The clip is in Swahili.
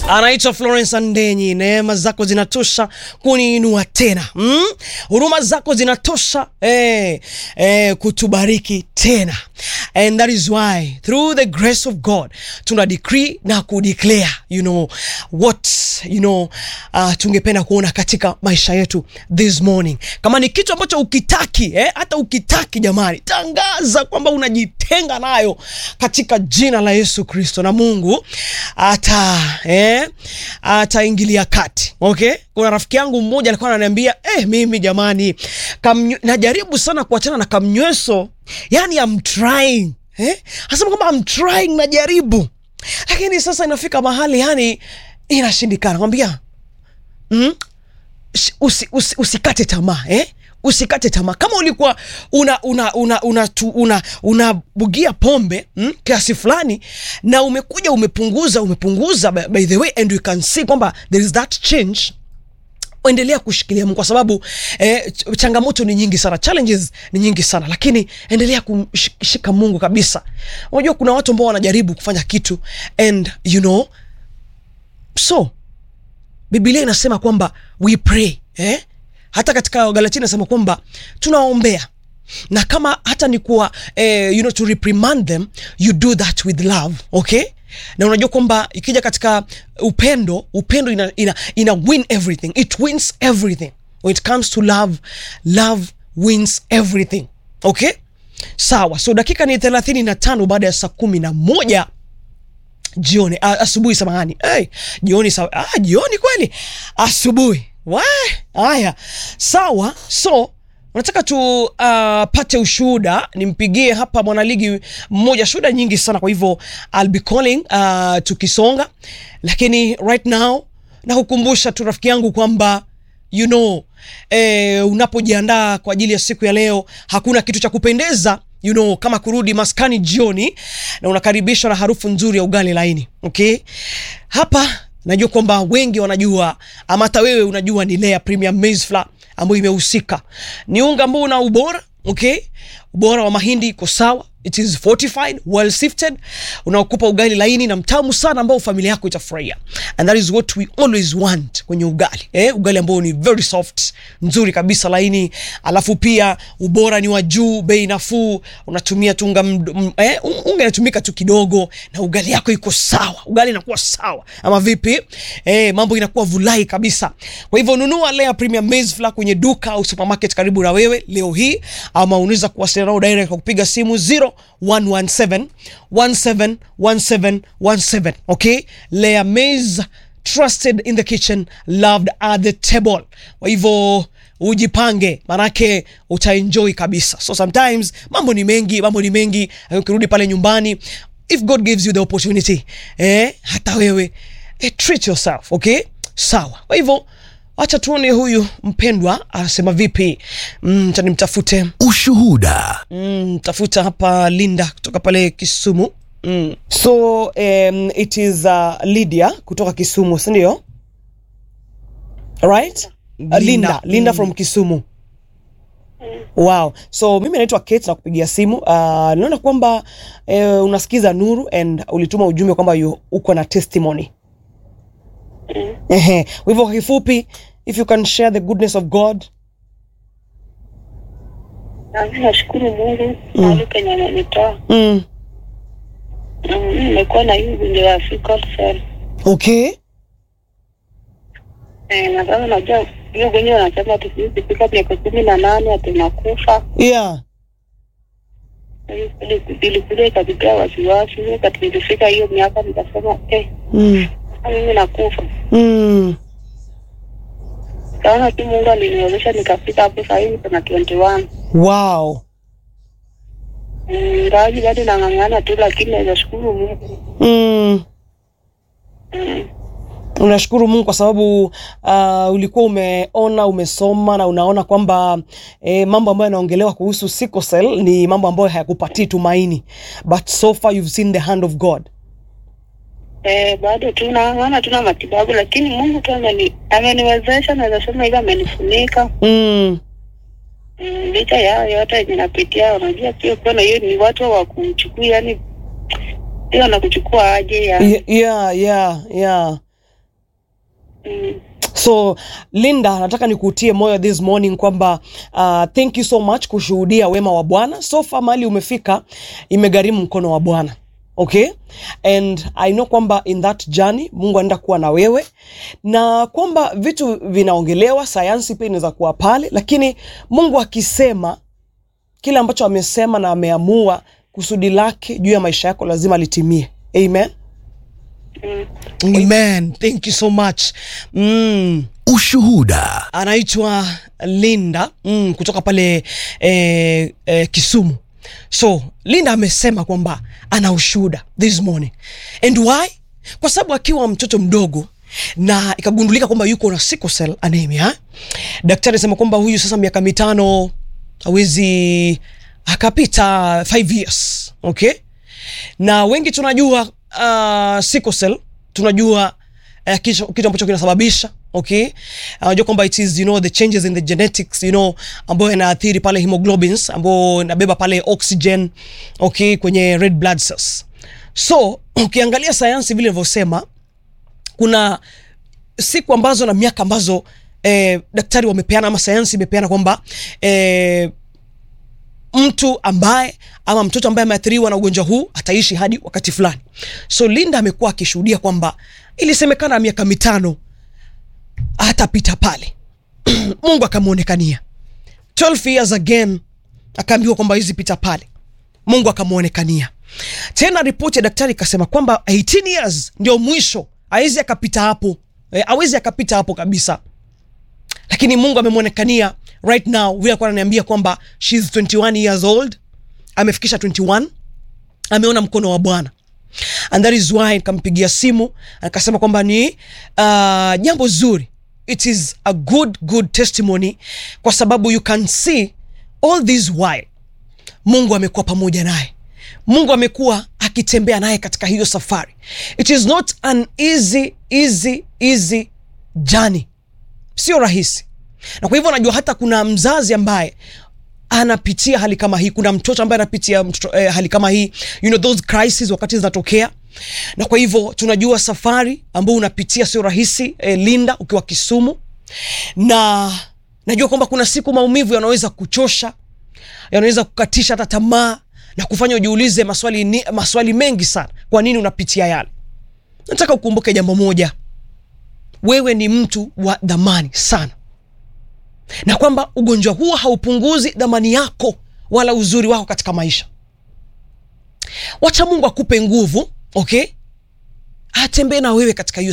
Anaitwa Florence Andenyi. Neema zako zinatosha kuniinua tena. Huruma zako zinatosha kutubariki tena. And that is why through the grace of God tuna decree na kudeclare what tungependa kuona katika maisha yetu this morning. Kama ni kitu ambacho ukitaki hata ukitaki jamani, tangaza kwamba unajitenga nayo katika jina la Yesu Kristo, na Mungu ataingilia kati. Okay? Kuna rafiki yangu mmoja alikuwa ananiambia mimi jamani najaribu sana kuachana na kamnyweso. Yani I'm trying. Hasema kwamba I'm trying, najaribu. Lakini sasa inafika mahali yani inashindikana. Mwambia usikate tamaa. Usikate tamaa. Kama ulikuwa unabugia pombe kiasi fulani na umekuja umepunguza by the way, and you can see kwamba there is that change, endelea kushikilia Mungu kwa sababu changamoto ni nyingi sana, challenges ni nyingi sana, lakini endelea kushika Mungu kabisa. Unajua kuna watu ambao wanajaribu kufanya kitu and so Biblia inasema kwamba we pray. Hata katika Galatia inasema kwamba tunaombea, na kama hata ni kuwa to reprimand them, you do that with love. Okay? Na unajua kwamba ikija katika upendo ina win everything. It wins everything. When it comes to love wins everything. Okay? Sawa. So dakika ni 35 baada ya saa 11 jioni. Asubuhi samahani. Jioni sawa. Jioni kweli. Asubuhi. Haya. Sawa. So unataka pate ushuhuda, nimpigie hapa mwanaligi mmoja, shuhuda nyingi sana, kwa hivyo I'll be calling tukisonga. Lakini right now nakukumbusha tu rafiki yangu kwamba unapojiandaa kwa ajili ya siku ya leo, hakuna kitu cha kupendeza kama kurudi maskani jioni na unakaribishwa na harufu nzuri ya ugali laini. Okay? Hapa najua kwamba wengi wanajua, ama hata wewe unajua, ni Lea Premium Maize Flour ambayo imehusika. Ni unga ambao una ubora. Okay? Ubora wa mahindi iko sawa. It is fortified, well sifted. Unaokupa ugali laini na mtamu sana ambao familia yako itafurahia. And that is what we always want kwenye ugali. Ugali ambao ni very soft, nzuri kabisa, laini. Alafu pia ubora ni wa juu, bei nafuu. Unatumia tu unga inatumika tu kidogo na ugali yako iko sawa. Ugali inakuwa sawa. Ama vipi? Mambo inakuwa vulai kabisa. Kwa hivyo nunua Lea Premium Maize Flour kwenye duka au supermarket karibu na wewe leo hii, ama unaweza kuwasiliana nao direct kwa kupiga simu 0117171717. Okay? Lea Maize, trusted in the kitchen, loved at the table. Kwa hivyo ujipange, manake utaenjoy kabisa. So sometimes mambo ni mengi. Ukirudi pale nyumbani, if God gives you the opportunity, hata wewe treat yourself. Okay? Sawa. Kwa hivyo acha tuone huyu mpendwa anasema vipi. Nimtafute ushuhuda. Tafuta hapa Linda kutoka pale Kisumu. So it is Lydia kutoka Kisumu, si ndio? Right? Linda from Kisumu. Wow. So mimi naitwa Kate na kupigia simu. Naona kwamba unasikiza Nuru and ulituma ujumbe kwamba uko na testimony. Kwa hivyo kifupi, if you can share the goodness of God. Nashukuru Mungu kwa Kenya amenitoa. Nimekuwa na hiyo ndio Africa cell. Okay. Na kama najua hiyo gonjwa anasema tukifika miaka 18 atakufa. Yeah. Nilikuja katika wasiwasi, katika hiyo miaka nikasema mimi nakufa. Kana tu Mungu aliniwezesha nikafika hapo sasa hivi kuna 21. Wow. Ngaji bado nang'ang'ana tu, lakini nashukuru Mungu. Unashukuru Mungu kwa sababu ulikuwa umesoma na unaona kwamba mambo ambayo yanaongelewa kuhusu sickle cell ni mambo ambayo hayakupatii tumaini, but so far you've seen the hand of God. Bado tunaona tuna matibabu, lakini Mungu tu ameniwezesha, na nasema hivi amenifunika. Licha ya yote ninapitia, unajua pia kuna hiyo ni watu wa kuchukua, yani hiyo na kuchukua aje ya. Yeah. So Linda, nataka nikutie moyo this morning kwamba thank you so much kushuhudia wema wa Bwana. So far mali umefika imegharimu mkono wa Bwana. Okay? And I know kwamba in that journey Mungu anaenda kuwa na wewe, na kwamba vitu vinaongelewa, sayansi pia inaweza kuwa pale, lakini Mungu akisema kile ambacho amesema na ameamua, kusudi lake juu ya maisha yako lazima litimie. Amen. Amen. Thank you so much. Ushuhuda. Anaitwa Linda kutoka pale Kisumu. So Linda amesema kwamba ana ushuhuda this morning. And why? Kwa sababu akiwa mtoto mdogo na ikagundulika kwamba yuko na sickle cell anemia, daktari sema kwamba huyu sasa miaka 5 hawezi akapita 5 years. Okay? Na wengi tunajua sickle cell, tunajua kitu ambacho kinasababisha. Okay, unajua kwamba it is the changes in the genetics ambayo yanaathiri pale hemoglobins ambayo inabeba pale oxygen, okay, kwenye red blood cells. So ukiangalia sayansi vile nilivyosema, kuna siku ambazo na miaka ambazo daktari wamepeana ama sayansi imepeana kwamba mtu ambaye ama mtoto ambaye ameathiriwa na ugonjwa huu ataishi hadi wakati fulani. So Linda amekuwa akishuhudia kwamba ilisemekana miaka 5 atapita pale. Mungu akamuonekania. 12 years again akaambiwa kwamba hizi pita pale. Mungu akamuonekania. Tena ripoti ya daktari ikasema kwamba 18 years ndio mwisho, hawezi akapita hapo. Hawezi akapita hapo kabisa. Lakini Mungu amemuonekania right now. Vile kwa ananiambia kwamba she is 21 years old. Amefikisha 21. Ameona mkono wa Bwana. And that is why nikampigia simu akasema kwamba ni jambo zuri. It is a good testimony kwa sababu you can see all this while Mungu amekuwa pamoja naye. Mungu amekuwa akitembea naye katika hiyo safari. It is not an easy journey. Sio rahisi. Na kwa hivyo najua hata kuna mzazi ambaye anapitia hali kama hii, kuna mtoto ambaye anapitia hali kama hii, those crises wakati zinatokea. Na kwa hivyo tunajua safari ambayo unapitia sio rahisi, Linda, ukiwa Kisumu. Na najua kwamba kuna siku maumivu yanaweza kuchosha, yanaweza kukatisha hata tamaa na kufanya ujiulize maswali mengi sana. Kwa nini unapitia yale? Nataka ukumbuke jambo moja. Wewe ni mtu wa dhamani sana. Na kwamba ugonjwa huo haupunguzi dhamani yako wala uzuri wako katika maisha. Wacha Mungu akupe nguvu, okay? Atembee na wewe katika hiyo